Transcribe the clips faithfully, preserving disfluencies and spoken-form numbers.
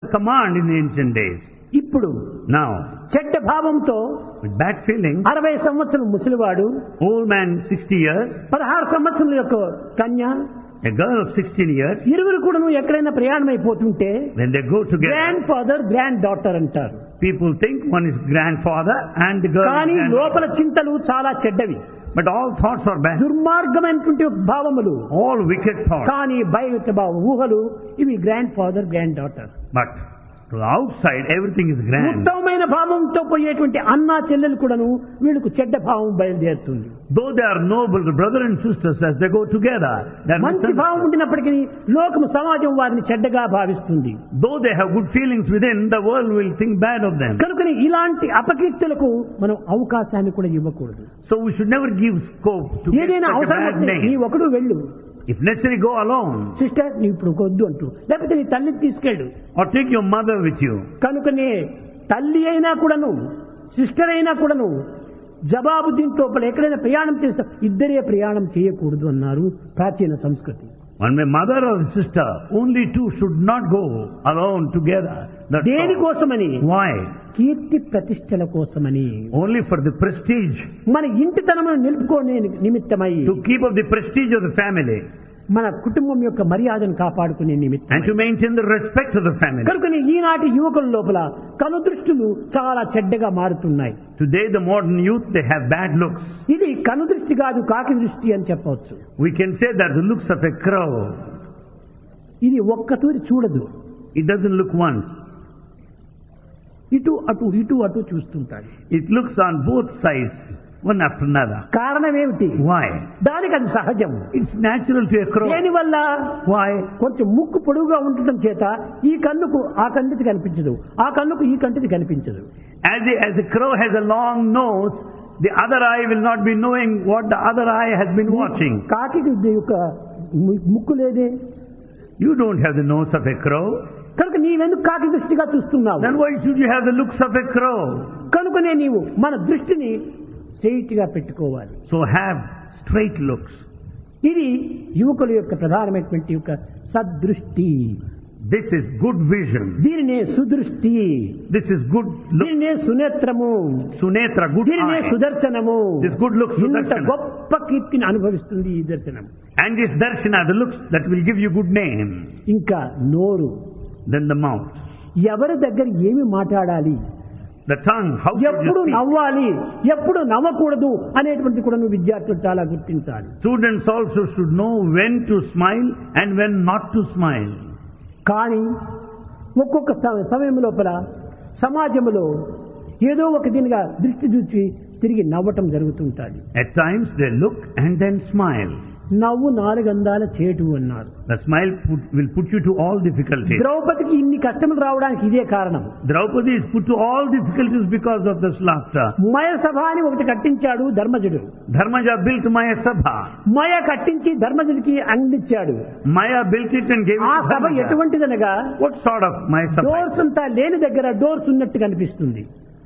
command in the ancient days. ఇప్పుడు Now, చెడ్డ భావంతో with bad feelings, అరవై సంవత్సరం ముసలివాడు, old man sixty years, పదహారు సంవత్సరం యొక్క కన్య, a girl of sixteen years, ఇరువురు కూడా ఎక్కడైనా ప్రయాణం అయిపోతుంటే when they go together, grand father grand daughter అంటారు. people think one is grandfather and the girl is కానీ granddaughter. లోపల చింతలు చాలా చెడ్డవి, But all thoughts are bad. దుర్మార్గమైనటువంటి భావములు, All wicked thoughts. కానీ బయట భావ ఊహలు ఇవి grand father grand daughter. But to the outside, everything is grand. ఉత్తమమైన భావంతో పోయేటువంటి అన్నా చెల్లెలు కూడాను వీళ్ళకు చెడ్డ భావం బయలుదేరుతుంది. Though they are noble, the brother and sisters, as they go together, they are మంచి భావం ఉండినప్పటికీ లోకము సమాజం వారిని చెడ్డగా భావిస్తుంది. though they have good feelings within, the world will think bad of them. కనుకని ఇలాంటి అపకీర్తులకు మనం అవకాశాన్ని కూడా ఇవ్వకూడదు. So we should never give scope to get ఏదైనా such a అవసరం bad వస్తే నీ name. ఒకడు వెళ్ళు, If necessary, go alone sister నీ ఇప్పుడు వద్దు అంటూ, లేకపోతే నీ తల్లిని తీసుకెళ్ళు. or take your mother with you. కనుకనే తల్లి అయినా కూడాను సిస్టర్ అయినా కూడాను జవాబు దీంట్లో ఎక్కడైనా ప్రయాణం చేస్తే ఇద్దరే ప్రయాణం చేయకూడదు అన్నారు ప్రాచీన సంస్కృతి. One may mother or sister, only two should not go alone together. That's all. దేనికోసమని? Why? కీర్తి ప్రతిష్టల కోసమని, Only for the prestige, మన ఇంటితనమును నిలుపుకోనే నిమిత్తమై, to keep up the prestige of the family మన కుటుంబం యొక్క మర్యాదను కాపాడుకునే నిమిత్తం, and to maintain the respect of the family. కనుకని ఈనాటి యువకుల లోపల కనుదృష్టులు చాలా చెడ్డగా మారుతున్నాయి. Today the modern youth, they have bad looks. ఇది కనుదృష్టి కాదు, కాకి దృష్టి అని చెప్పవచ్చు. We can say that the looks of a crow. ఇది ఒక్కతూరి చూడదు, It doesn't look once. ఇటు అటు ఇటు అటు చూస్తుంటాడు. It looks on both sides, one after another. కారణం ఏమిటి? Why? దానికి అది సహజం. It's natural to a crow. దేనివల్ల? Why? కొంచెం ముక్కు పొడుగుగా ఉండటం చేత ఈ కన్నుకు ఆ కంటిది కనిపించదు, ఆ కన్నుకు ఈ కంటిది కనిపించదు. As a, as a crow has a long nose, the other eye will not be knowing what the other eye has been watching. కాకి యొక్క ముక్కు లేదే, You don't have the nose of a crow. కనుక నీవెందుకు కాకి దృష్టిగా చూస్తున్నావు? Then why should you have the looks of a crow? కనుకనే నీవు మన దృష్టిని స్ట్రైట్ గా పెట్టుకోవాలి. So have straight looks. ఇది యువకుల యొక్క ప్రధానమైనటువంటి యొక్క సద్దృష్టి. This is good vision. దీనినే సుదృష్టి, This is good look. దీనినే సునేత్రము, Sunetra, good దీనినే eye. సుదర్శనము. This good looks, ఇంత sudarshana. గొప్ప కీర్తిని అనుభవిస్తుంది ఈ దర్శనం. And this darshana, the looks that will give you good name. ఇంకా నోరు, Then the mouth. ఎవరి దగ్గర ఏమి మాట్లాడాలి, The tongue, how should ఎప్పుడు you speak? నవ్వాలి, ఎప్పుడు నవ్వకూడదు అనేటువంటి కూడా నువ్వు విద్యార్థులు చాలా గుర్తించాలి. Students also should know when to smile and when not to smile. కానీ ఒక్కొక్క స- సమయం లోపల సమాజంలో ఏదో ఒక దీనిగా దృష్టి చూచి తిరిగి నవ్వటం జరుగుతుంటుంది. At times they look and then smile. నవ్వు నాలుగందాల చేటు అన్నారు. The smile put, will put you to all difficulties. ద్రౌపదికి ఇన్ని కష్టములు రావడానికి ఇదే కారణం. Draupadi is put to all difficulties because of this laughter. మయ సభ అని ఒకటి కట్టించాడు ధర్మజుడు. Dharmaja built Maya Sabha. మయ కట్టించి ధర్మజుడికి అందించాడు. Maya built it and gave it ఆ to Sabha Dharmaja. ఎటువంటిదనగా What sort of Maya Sabha? Doors అంతా లేని దగ్గర డోర్స్ ఉన్నట్టు కనిపిస్తుంది.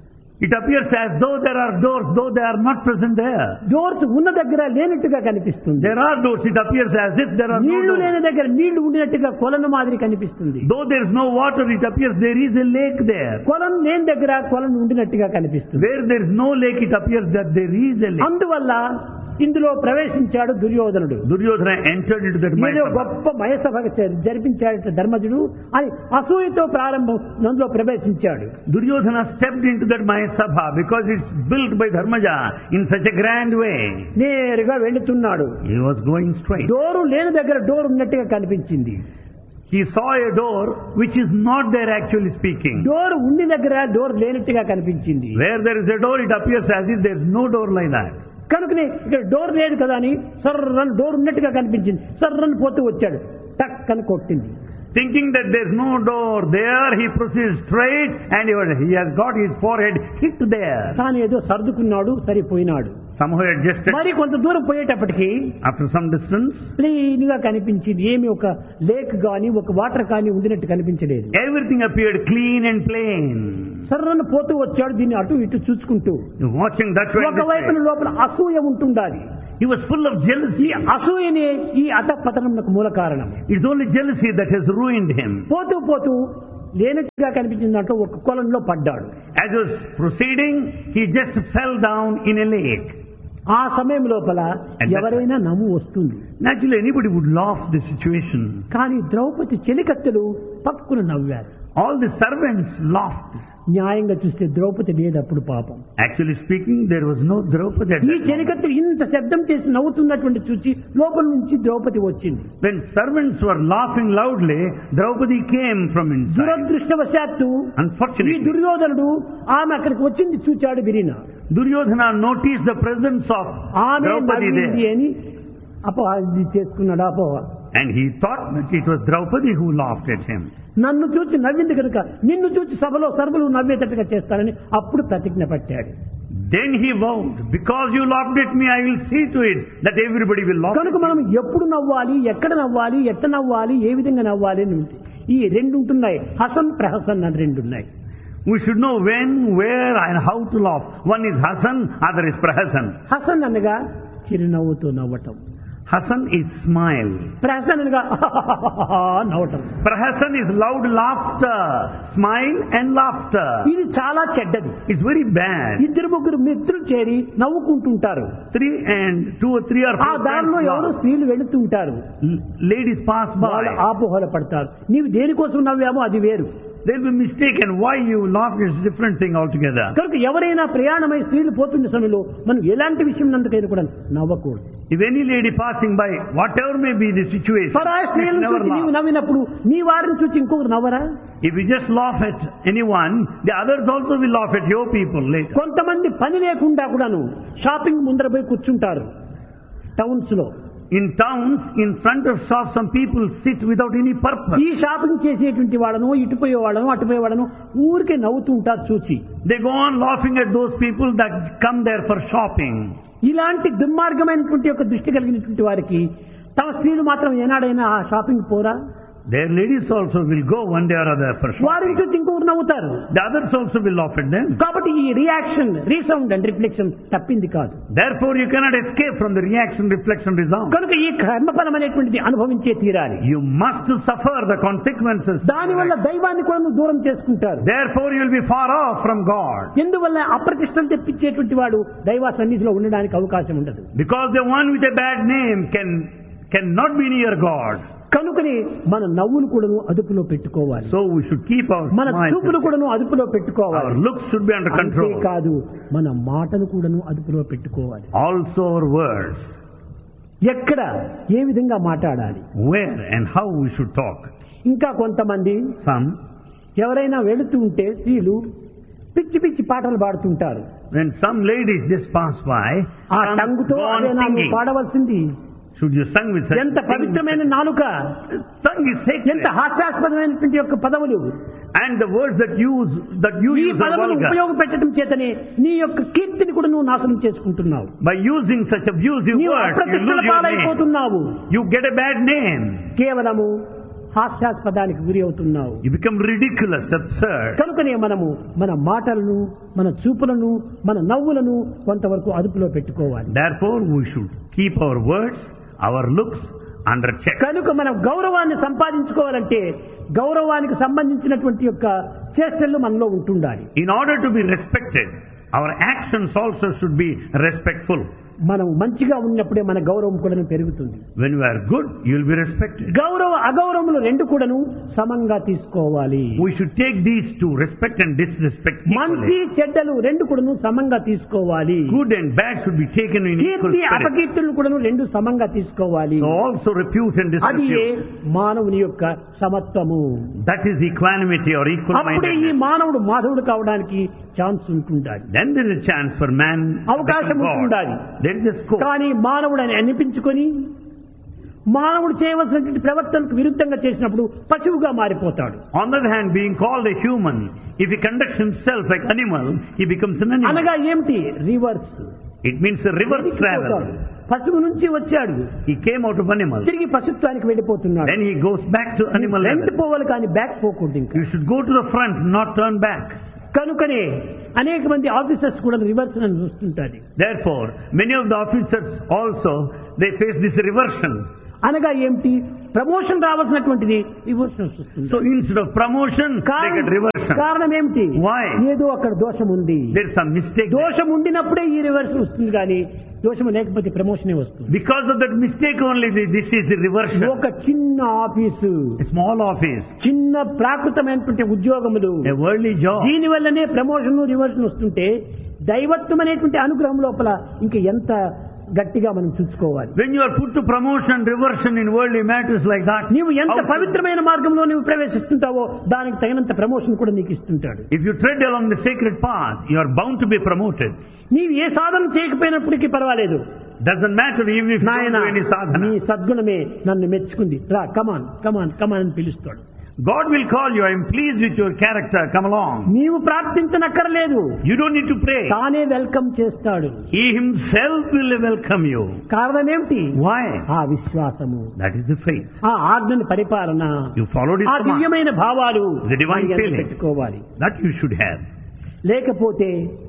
It appears as though there are doors, though they are not present there. Doors ఉన్న దగ్గర లేనట్టుగా కనిపిస్తుంది. There are doors, it appears as if there are no నీళ్లు లేని doors. దగ్గర నీళ్లు ఉండినట్టుగా కొలను మాదిరి కనిపిస్తుంది. Though there is no water, it appears there is a lake there. కొలను లేని దగ్గర కొలను ఉండినట్టుగా కనిపిస్తుంది. Where there is no lake, it appears that there is a lake. అందువల్ల ఇందులో ప్రవేశించాడు దుర్యోధనుడు. Duryodhana entered into that Maya ఏదో Sabha. గొప్ప మయసభ జరిపించాడు ధర్మజుడు అని అసూయతో ప్రారంభం అందులో ప్రవేశించాడు. Duryodhana stepped into that Maya Sabha because it's built by Dharmaja in such a grand way. నేరుగా వెళుతున్నాడు. He was going straight. Door లేని దగ్గర డోర్ ఉన్నట్టుగా కనిపించింది. He saw a door which is not there actually speaking. Door ఉండి దగ్గర door లేనట్టుగా కనిపించింది. Where there is a door, it appears as if there is no door like that. కనుకనే ఇక్కడ డోర్ లేదు కదా అని సర్రని డోర్ ఉన్నట్టుగా కనిపించింది. సర్రని పోతూ వచ్చాడు, టక్ అని కొట్టింది. Thinking that there is no door there, he proceeds straight and he was- he has got his forehead hit there. తాను ఏదో సర్దుకున్నాడు, సరిపోయినాడు. Somehow adjusted. మరి కొంత దూరం పోయేటప్పటికి After some distance, క్లీన్ గా కనిపించింది. ఏమి ఒక లేక్ గాని ఒక వాటర్ కానీ ఉండినట్టు కనిపించలేదు. everything appeared clean and plain. సర్రను పోతూ వచ్చాడు, దీన్ని అటు ఇటు చూసుకుంటూ. Watching that way, and ఒక this వైపున way. లోపల అసూయ ఉంటుండాలి. He was full of jealousy. ఈ అసూయనే ఈ అధపతనమునకు మూల కారణం. It's only jealousy that has ruined him. పోతూ పోతూ లేనట్టుగా కనిపించిన దాంట్లో ఒక కొలంలో పడ్డాడు. As he was proceeding, he just fell down in a lake. ఆ సమయం లోపల ఎవరైనా నవ్వు వస్తుంది. Naturally, anybody would laugh the situation. కానీ ద్రౌపది చెలికత్తెలు పక్కున నవ్వారు. All the servants laughed. న్యాయంగా చూస్తే ద్రౌపది లేదప్పుడు పాపం. Actually speaking, there was no Draupadi at ఈ that moment. చెలికత్తెలు ఇంత శబ్దం చేసి నవ్వుతున్నటువంటి చూసి లోపల నుంచి ద్రౌపది వచ్చింది. When servants were laughing loudly, Draupadi came from inside. దురదృష్టవశాత్తు ఈ Unfortunately, దుర్యోధనుడు ఆమె అక్కడికి వచ్చింది చూచాడు విరిన. Duryodhana noticed the presence of ఆమె Draupadi నవ్వింది there. అని అపవాది చేసుకున్నాడు. అపవ And he thought that it was Draupadi who laughed at him. నన్ను చూచి నవ్వింది కనుక నిన్ను చూచి సభలో సర్వులు నవ్వేటట్టుగా చేస్తానని అప్పుడు ప్రతిజ్ఞ పట్టాడు. Then he vowed, because you laughed at me, I will see to it that everybody will laugh. కనుక మనం ఎప్పుడు నవ్వాలి, ఎక్కడ నవ్వాలి, ఎట్ట నవ్వాలి, ఏ విధంగా నవ్వాలి అని ఉంది. ఈ రెండు ఉంటున్నాయి. హసన్ ప్రహసన్ అని రెండు ఉన్నాయి. We should know when, where and how to laugh. One is Hasan, other is Prahasan. Hasan అనగా చిరునవ్వుతో నవ్వటం. Hasan is smile. ప్రహసన్ అనగా నవ్వటం. Prahasan is loud laughter, smile and laughter. ఇది చాలా చెడ్డది. It's very bad. ఇద్దరు ముగ్గురు మిత్రులు చేరి నవ్వుకుంటుంటారు. Three and two or three or ఆ four దారిలో friends ఎవరు laugh. స్త్రీలు వెళుతుంటారు. L- Ladies pass వాళ్ళు by. ఆపోహల పడతారు. నీవు దేనికోసం నవ్వామో అది వేరు. They'll be mistaken. Why you laugh is a different thing altogether. కనుక ఎవరైనా ప్రయాణమై స్త్రీలు పోతున్న సమయంలో మనం ఎలాంటి విషయం నందుకైనా కూడా నవ్వకూడదు. If any lady passing by, whatever may be the situation, పరాయి you స్త్రీలను never చూసి నీవు laugh. నవ్వినప్పుడు నీ వారిని చూసి ఇంకొకరు నవ్వరా? If you just laugh at anyone, the others also will laugh at your people later. కొంతమంది పని లేకుండా కూడాను షాపింగ్ ముందర పోయి కూర్చుంటారు టౌన్స్ లో. In towns, in front of shops, some people sit without any purpose. ఈ షాపింగ్ చేసేటువంటి వాళ్ళను, ఇటుపోయే వాళ్ళను, అటుపోయే వాళ్ళను ఊరికే నవ్వుతూ ఉంటారు చూచి. They go on laughing at those people that come there for shopping. ఇలాంటి దుర్మార్గమైనటువంటి యొక్క దృష్టి కలిగినటువంటి వారికి తమ స్త్రీలు మాత్రం ఏనాడైనా ఆ షాపింగ్ పోరా? Their ladies also will go one day or other for వారిని shopping. చూసి ఇంకొకరు నవ్వుతారు. The others also will laugh at them. కాబట్టి ఈ రియాక్షన్, రీసౌండ్ అండ్ రిఫ్లెక్షన్ తప్పింది కాదు. Therefore, you cannot escape from the reaction, reflection, resound. కనుక ఈ కర్మఫలం అనేటువంటిది అనుభవించే తీరాలి. You must suffer the consequences. దానివల్ల దైవాన్ని కూడా నువ్వు దూరం చేసుకుంటారు. Therefore, you will be far off from God. ఎందువల్ల అప్రతిష్టం తెప్పించేటువంటి వాడు దైవ సన్నిధిలో ఉండడానికి అవకాశం ఉండదు. Because the one with a bad name can cannot be near God. కనుకని మన నవ్వును కూడాను అదుపులో పెట్టుకోవాలి. So we should keep our మన చూపును smiles. కూడాను అదుపులో Our పెట్టుకోవాలి. looks should be under control. అంతేకాదు మన మాటను కూడాను అదుపులో పెట్టుకోవాలి. Also our words. ఎక్కడ ఏ విధంగా మాట్లాడాలి. Where and how we should talk. ఇంకా కొంతమంది Some, ఎవరైనా వెళుతూ ఉంటే స్త్రీలు పిచ్చి పిచ్చి పాటలు పాడుతుంటారు. when some ladies just pass by, ఆ some టంగుతో go on అదే నాను singing. పాడవలసింది. Should you sing with such? ఎంత sing with పవిత్రమైన నాలుక, such- Tongue is sacred. ఎంత హాస్యాస్పదమైనటువంటి యొక్క పదవులు. And the words that use that you ఈ use are పదవులు vulgar. ఉపయోగపెట్టడం చేతనే నీ యొక్క కీర్తిని కూడా నువ్వు నాశనం చేసుకుంటున్నావు. By using such abusive నీవు words, you అప్రతిష్టల lose your name. పాలైపోతున్నావు. You get a bad name. కేవలము హాస్యాస్పదానికి గురి అవుతున్నావు. You become ridiculous, absurd. కనుకనే మనము మన మాటలను, మన చూపులను, మన నవ్వులను కొంతవరకు అదుపులో పెట్టుకోవాలి. Therefore, we should keep our words, our looks under check. కనుక మనం గౌరవాన్ని సంపాదించుకోవాలంటే గౌరవానికి సంబంధించినటువంటి యొక్క చేష్టలు మనలో ఉంటుండాలి. In order to be respected, our actions also should be respectful. మనం మంచిగా ఉన్నప్పుడే మన గౌరవం కూడా పెరుగుతుంది. When you are good, you will be respected. గౌరవ అగౌరవములు రెండు కూడాను సమంగా తీసుకోవాలి. We should take these two, respect and disrespect, మంచి equally. చెడ్డలు రెండు కూడాను సమంగా తీసుకోవాలి. Good and bad should be taken in equal Keerthi spirit. అపకీర్తులను కూడాను రెండు సమంగా తీసుకోవాలి. So also repute and అది disrepute. మానవుని యొక్క సమత్వము. That is equanimity or equal అప్పుడే ఈ mindedness. మానవుడు మాధవుడు కావడానికి ఛాన్స్ ఉంటుండాలి. Then there is a chance for man to అవకాశం become God. ఉంటుండాలి. There is a scope. కానీ మానవుడు అని అనిపించుకొని మానవుడు చేయవలసినటువంటి ప్రవర్తనకు విరుద్ధంగా చేసినప్పుడు పశువుగా మారిపోతాడు. On the other hand, being called a human, if he conducts himself like animal, he becomes an animal. అనగా ఏమిటి? Reverse. It means a reverse travel. పశువు నుంచి వచ్చాడు, He came out of animal. తిరిగి పశుత్వానికి వెళ్ళిపోతున్నాడు. Then he goes back to animal front level. పోవాలి కానీ back పోకూడదు. ఇంకా You should go to the front, not turn back. కనుకనే అనేక మంది ఆఫీసర్స్ కూడా రివర్స్ అని చూస్తుంటారు. Therefore, many of the officers also, they face this reversion. అనగా ఏమిటి? ప్రమోషన్ రావాల్సినటువంటిది రివర్షన్ వస్తుంది. So instead of promotion, they get reversion. కారణం ఏమిటి? Why? ఏదో అక్కడ దోషం ఉంది. There is some mistake. దోషం ఉండినప్పుడే ఈ రివర్షన్ వస్తుంది, కానీ దోషం లేకపోతే ప్రమోషనే వస్తుంది. Because of that mistake only, this is the reversion. ఒక చిన్న ఆఫీసు, A small office, చిన్న ప్రాకృతమైనటువంటి ఉద్యోగములు, a worldly job. దీని వల్లనే ప్రమోషన్ రివర్షన్ వస్తుంటే దైవత్వం అనేటువంటి అనుగ్రహం లోపల ఇంకా ఎంత గట్టిగా మనం చూసుకోవాలి. When you are put to promotion, reversion in worldly matters like that, నీవు ఎంత how- పవిత్రమైన మార్గంలో నువ్వు ప్రవేశిస్తుంటావో దానికి తగినంత ప్రమోషన్ కూడా నీకు ఇస్తుంటాడు. if you tread along the sacred path, you are bound to be promoted. నీవు ఏ సాధన చేయకపోయినప్పటికీ పర్వాలేదు. Doesn't matter even if you don't నాయన do any నీ sadhana. సద్గుణమే నన్ను మెచ్చుకుంది, రా కమాన్ కమాన్ కమాన్ అని పిలుస్తాడు. God will call you, I am pleased with your character, come along. నీవు ప్రార్థించనక్కర్లేదు, You don't need to pray. తానే వెల్కమ్ చేస్తాడు. He himself will welcome you. కారణం ఏమిటి? Why? ఆ విశ్వాసము, That is the faith. ఆ ఆజ్ఞని పరిపాలన, You followed his ఆ command. దివ్యమైన భావాలు The divine మనకి ఎంత feeling. పెట్టుకోవాలి. That you should have. లేకపోతే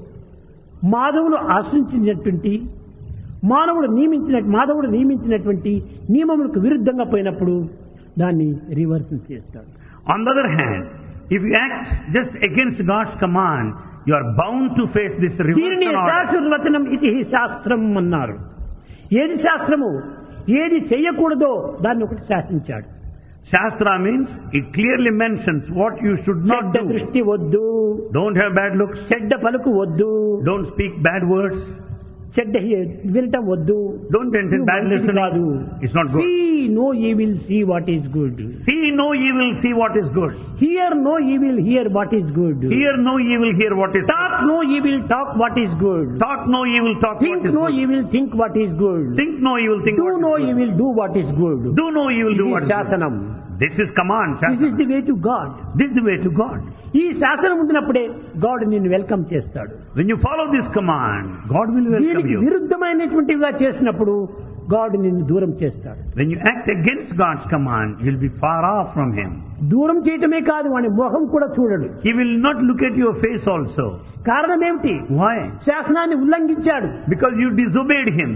మాధవులు ఆశించినటువంటి మానవుడు నియమించిన మాధవుడు నియమించినటువంటి నియమములకు విరుద్ధంగా పోయినప్పుడు దాన్ని రివర్స్ చేస్తాడు. On the other hand, if you act just against God's command, you are bound to face this దీనిని reversion order. శాస్త్రవచనం ఇది శాస్త్రం అన్నారు. ఏది శాస్త్రము? ఏది చెయ్యకూడదో దాన్ని ఒకటి శాసించాడు. Shastra means it clearly mentions what you should not చెడ్డ do. దృష్టి వద్దు, Don't have bad looks. చెడ్డ పలుకు వద్దు, Don't speak bad words. చెడ్డ వినటం వద్దు, Don't entertain bad మంచిది కాదు. listening. It's not good. See no evil, see what is good. See no evil, see what is good. Hear no evil, hear what is good. Hear no evil, hear what is Talk good. no evil, talk what is good. Talk no evil, talk Think what is no good. evil, think what is good. Think no evil, think Do what is no good. evil, do what is good. Do no evil, do This what is is good. శాసనం. This is command, This is Shastra. the way to God. This is the way to God. ఈ శాసనం ఉండినప్పుడే God నిన్ను welcome చేస్తాడు. When you follow this command, God will welcome దీనికి you. విరుద్ధమైనటువంటివిగా చేసినప్పుడు God నిన్ను దూరం చేస్తాడు. When you act against God's command, you'll be far off from Him. దూరం చేయటమే కాదు, వాని మొహం కూడా చూడడు. He will not look at your face also. కారణం ఏమిటి? Why? శాసనాన్ని ఉల్లంఘించాడు, Because you disobeyed Him.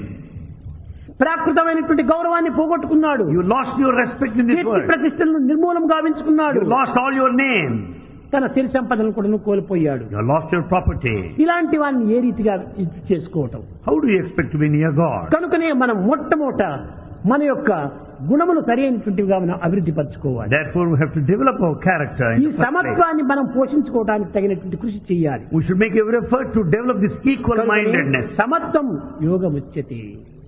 ప్రాకృతమైనటువంటి గౌరవాన్ని పోగొట్టుకున్నాడు, You lost your respect in this Keerthi world. ప్రతిష్టలను నిర్మూలం గావించుకున్నాడు, You lost all your name. తన సిరి సంపదలను కూడా కోల్పోయాడు. You lost your property. ఇలాంటి వాడిని ఏ రీతిగా ఇది చేసుకోవటం? How do you expect to be near God? కనుకనే మనం మొట్టమొదట మన యొక్క గుణములు సరైనటువంటివిగా మనం అభివృద్ధి పరచుకోవాలి. Therefore, we have to develop our character. ఈ In the first place. సమత్వాన్ని మనం పోషించుకోవడానికి తగినటువంటి కృషి చేయాలి. We should make every effort to develop this equal-mindedness. సమత్వం యోగముచ్యతే.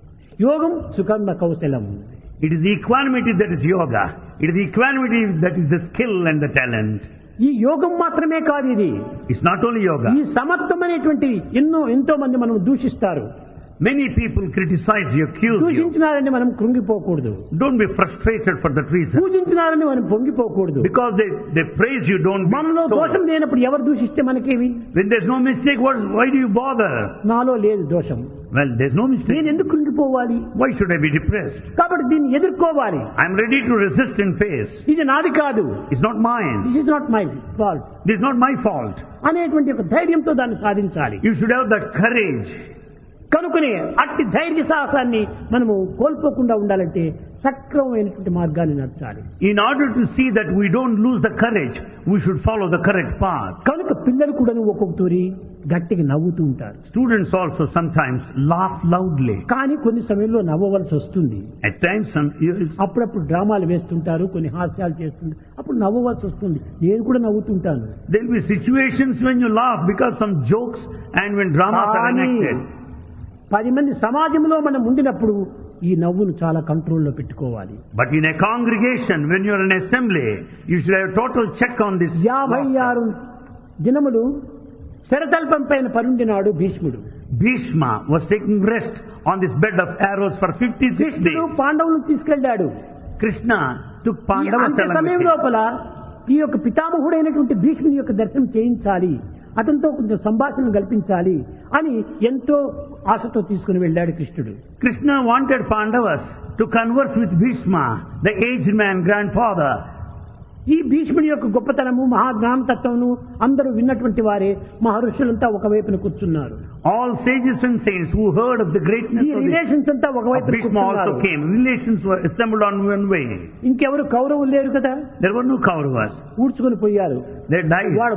యోగం సుకర్మ కౌశలం. It is equanimity that is yoga. It is equanimity that is the skill and the talent. ఈ యోగం మాత్రమే కాదు, ఇది It's not only yoga. ఈ సమత్వం అనేటువంటి ఎన్నో ఎంతో మంది మనం దూషిస్తారు. Many people criticize you, accuse you. దూషించినారని మనం కృంగిపోకూడదు, Don't be frustrated for that reason. పూజించినారని మనం పొంగిపోకూడదు. Because they, they praise you, don't be మనలో దోషం stoned. లేనప్పుడు ఎవరు దూషిస్తే మనకేమి? When there's no mistake, what, why do you bother? నాలో లేదు దోషం, Well, there's no నేను mistake. ఎందుకు కృంగిపోవాలి? Why should I be depressed? కాబట్టి దీన్ని ఎదుర్కోవాలి. I'm ready to resist and face. ఇది నాది కాదు, It's not mine. This is not my fault This is not my fault. అనేటువంటి ఒక ధైర్యంతో దాన్ని సాధించాలి. You should have that courage. కనుకనే అట్టి ధైర్య సాహసాన్ని మనము కోల్పోకుండా ఉండాలంటే సక్రమమైనటువంటి మార్గాన్ని నడచాలి. In order to see that we don't lose the courage, we should follow the correct path. కనుక పిల్లలు కూడా ఒక్కొక్క తూరి గట్టిగా నవ్వుతూ ఉంటారు, Students also sometimes laugh loudly. కానీ కొన్ని సమయంలో నవ్వవలసి వస్తుంది. At times, some, అప్పుడప్పుడు డ్రామాలు వేస్తుంటారు, కొన్ని హాస్యాలు చేస్తుంటారు, అప్పుడు నవ్వవలసి వస్తుంది. నేను కూడా నవ్వుతుంటాను. there will be situations when you laugh because some jokes and when dramas are కానీ enacted. పది మంది సమాజంలో మనం ఉండినప్పుడు ఈ నవ్వును చాలా కంట్రోల్లో పెట్టుకోవాలి. But in a congregation, when you are in assembly, you should have total check on this. యాభై ఆరు దినములు శరతల్పం పైన పరుండినాడు భీష్ముడు. Bhishma was taking rest on this bed of arrows for fifty-six కృష్ణుడు days. పాండవులను తీసుకెళ్లాడు. Krishna took ఈ Pandavas అంత్య along సమయం with him. లోపల ఈ యొక్క పితామహుడైనటువంటి భీష్ముని యొక్క దర్శనం చేయించాలి, అతనితో కొంచెం సంభాషణ కల్పించాలి అని ఎంతో ఆశతో తీసుకుని వెళ్ళాడు కృష్ణుడు. Krishna wanted Pandavas to converse with Bhishma, the aged man grandfather. ఈ భీష్ముడి యొక్క గొప్పతనము మహాజ్ఞానతత్వమును అందరూ విన్నటువంటి వారే మహర్షులంతా ఒకవైపున కూర్చున్నారు. All sages and saints who heard of the greatness ఈ of the రిలేషన్స్ అంతా of ఒకవైపున Bhishma also కూర్చున్నారు. came. Relations were assembled on one way. ఇంకెవరు కౌరవులు లేరు కదా, There were no Kauravas. ఊడ్చుకొని పోయారు. They died. వాడు